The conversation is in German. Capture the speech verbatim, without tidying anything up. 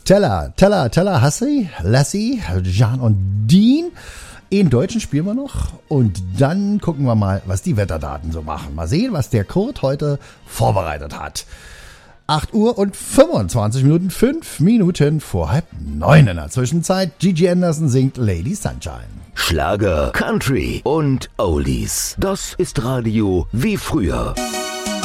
Teller, Teller, Teller, Hassi, Lassie, Jan und Dean. In Deutschen spielen wir noch und dann gucken wir mal, was die Wetterdaten so machen. Mal sehen, was der Kurt heute vorbereitet hat. acht Uhr und fünfundzwanzig Minuten, fünf Minuten vor halb neun in der Zwischenzeit. Gigi Anderson singt Lady Sunshine. Schlager, Country und Oldies. Das ist Radio wie früher.